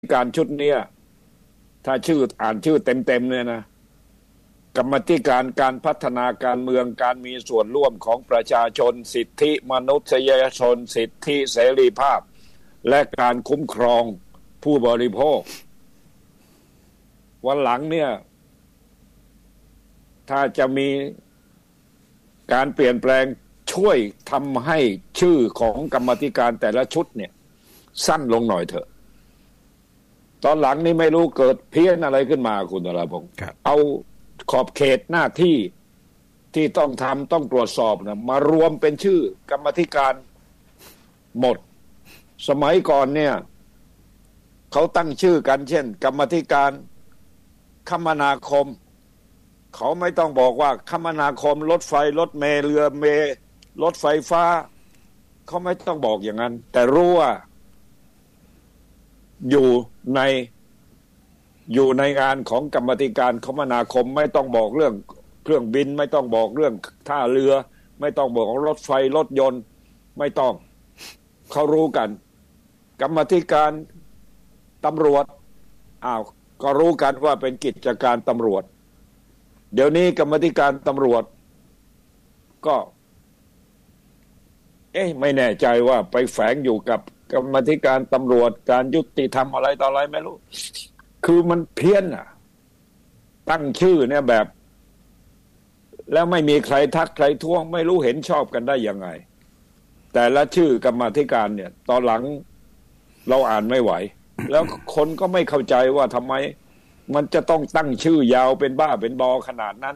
การชุดเนี้ยถ้าชื่ออ่านชื่อเต็มๆเนี่ยนะกรรมาธิการการพัฒนาการเมืองการมีส่วนร่วมของประชาชนสิทธิมนุษยชนสิทธิเสรีภาพและการคุ้มครองผู้บริโภควันหลังเนี่ยถ้าจะมีการเปลี่ยนแปลงช่วยทำให้ชื่อของกรรมาธิการแต่ละชุดเนี่ยสั้นลงหน่อยเถอะตอนหลังนี่ไม่รู้เกิดเพี้ยนอะไรขึ้นมาคุณนราพงศ์เอาขอบเขตหน้าที่ที่ต้องทำต้องตรวจสอบนะมารวมเป็นชื่อกรรมาธิการหมดสมัยก่อนเนี่ยเขาตั้งชื่อกันเช่นกรรมาธิการคมนาคมเขาไม่ต้องบอกว่าคมนาคมรถไฟรถเมล์เรือเมล์รถไฟฟ้าเขาไม่ต้องบอกอย่างนั้นแต่รู้ว่าอยู่ในงานของกรรมาธิการคมนาคมไม่ต้องบอกเรื่องเครื่องบินไม่ต้องบอกเรื่องท่าเรือไม่ต้องบอกรถไฟรถยนต์ไม่ต้องเขารู้กันกรรมาธิการตำรวจก็รู้กันว่าเป็นกิจการตำรวจเดี๋ยวนี้กรรมาธิการตำรวจก็ไม่แน่ใจว่าไปแฝงอยู่กับกรรมาธิการตำรวจการยุติธรรมอะไรต่ออะไรไม่รู้คือมันเพี้ยนตั้งชื่อเนี่ยแบบแล้วไม่มีใครทักใครท้วงไม่รู้เห็นชอบกันได้ยังไงแต่ละชื่อกรรมาธิการเนี่ยตอนหลังเราอ่านไม่ไหวแล้วคนก็ไม่เข้าใจว่าทำไมมันจะต้องตั้งชื่อยาวเป็นบ้าเป็นบอขนาดนั้น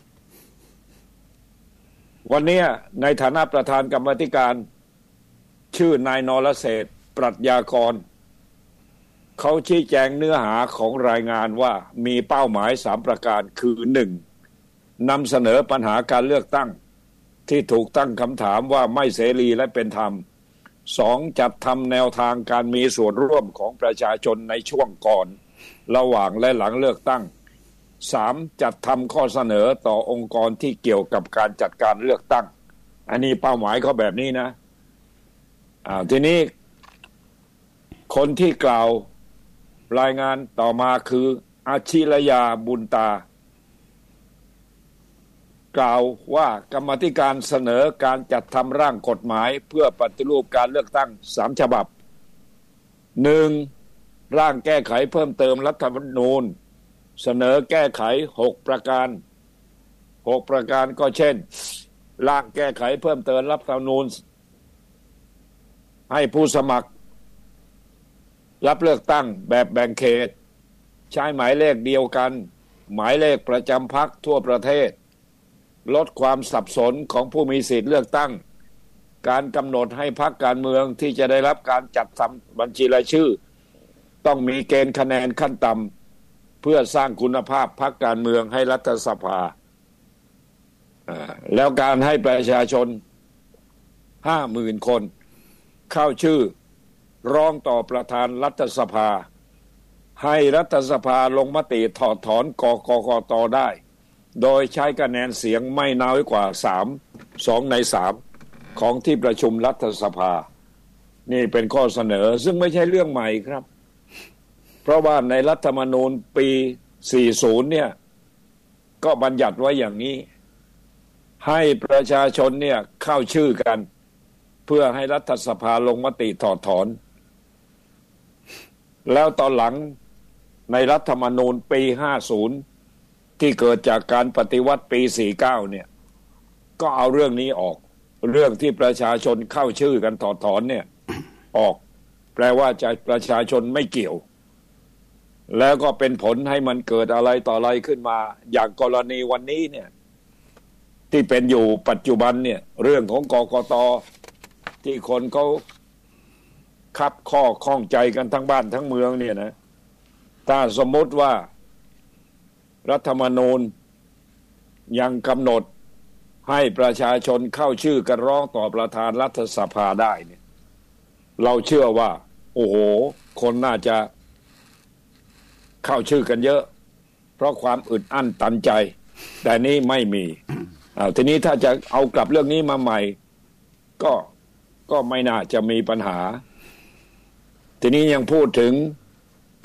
วันนี้ในฐานะประธานกรรมาธิการชื่อนายนรเศรษฐ์ปรัชญากรเขาชี้แจงเนื้อหาของรายงานว่ามีเป้าหมาย3ประการคือ 1. นำเสนอปัญหาการเลือกตั้งที่ถูกตั้งคำถามว่าไม่เสรีและเป็นธรรม 2. จัดทำแนวทางการมีส่วนร่วมของประชาชนในช่วงก่อนระหว่างและหลังเลือกตั้ง 3. จัดทำข้อเสนอต่อองค์กรที่เกี่ยวกับการจัดการเลือกตั้งอันนี้เป้าหมายเขาแบบนี้นะทีนี้คนที่กล่าวรายงานต่อมาคืออาชิรยาบุญตากล่าวว่ากรรมาธิการเสนอการจัดทำร่างกฎหมายเพื่อปฏิรูปการเลือกตั้ง3ฉบับ 1. ร่างแก้ไขเพิ่มเติมรัฐธรรมนูญเสนอแก้ไข6ประการ6ประการก็เช่นร่างแก้ไขเพิ่มเติมรัฐธรรมนูญให้ผู้สมัครรับเลือกตั้งแบบแบ่งเขตใช้หมายเลขเดียวกันหมายเลขประจำพรรคทั่วประเทศลดความสับสนของผู้มีสิทธิ์เลือกตั้งการกำหนดให้พรรคการเมืองที่จะได้รับการจัดทำบัญชีรายชื่อต้องมีเกณฑ์คะแนนขั้นต่ำเพื่อสร้างคุณภาพพรรคการเมืองให้รัฐสภาแล้วการให้ประชาชน 50,000 คนเข้าชื่อร้องต่อประธานรัฐสภาให้รัฐสภาลงมติถอดถอนกกต.ได้โดยใช้คะแนนเสียงไม่น้อยกว่า2 ใน 3ของที่ประชุมรัฐสภานี่เป็นข้อเสนอซึ่งไม่ใช่เรื่องใหม่ครับเพราะว่าในรัฐธรรมนูญปี40เนี่ยก็บัญญัติไว้อย่างนี้ให้ประชาชนเนี่ยเข้าชื่อกันเพื่อให้รัฐสภาลงมติถอดถอนแล้วตอนหลังในรัฐธรรมนูญปี50ที่เกิดจากการปฏิวัติปี49เนี่ยก็เอาเรื่องนี้ออกเรื่องที่ประชาชนเข้าชื่อกันถอดถอนเนี่ยออกแปลว่าจะประชาชนไม่เกี่ยวแล้วก็เป็นผลให้มันเกิดอะไรต่ออะไรขึ้นมาอย่างกรณีวันนี้เนี่ยที่เป็นอยู่ปัจจุบันเนี่ยเรื่องของกกต.ที่คนเขาคับข้อข้องใจกันทั้งบ้านทั้งเมืองเนี่ยนะถ้าสมมติว่ารัฐธรรมนูญยังกำหนดให้ประชาชนเข้าชื่อกันร้องต่อประธานรัฐสภาได้เนี่ยเราเชื่อว่าโอ้โหคนน่าจะเข้าชื่อกันเยอะเพราะความอึดอั้นตันใจแต่นี้ไม่มีทีนี้ถ้าจะเอากลับเรื่องนี้มาใหม่ก็ไม่น่าจะมีปัญหาทีนี้ยังพูดถึง